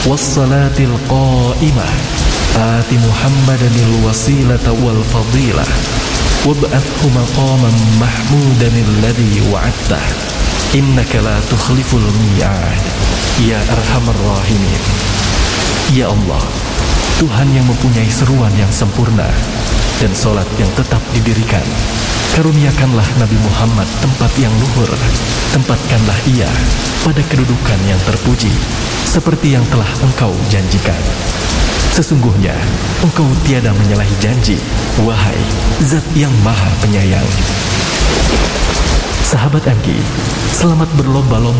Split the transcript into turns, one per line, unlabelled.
wassalatil qa'imah ati Muhammadanil wasilata wal fadilah wab'athhu maqaman mahmudan alladhi wa'adtah innaka la tukhliful mi'ad ya arhamar rahimin. Ya Allah, Tuhan yang mempunyai seruan yang sempurna dan solat yang tetap didirikan, karuniakanlah Nabi Muhammad tempat yang luhur. Tempatkanlah ia pada kedudukan yang terpuji, seperti yang telah Engkau janjikan. Sesungguhnya Engkau tiada menyalahi janji, wahai Zat yang Maha Penyayang. Sahabat MG, selamat berlomba-lomba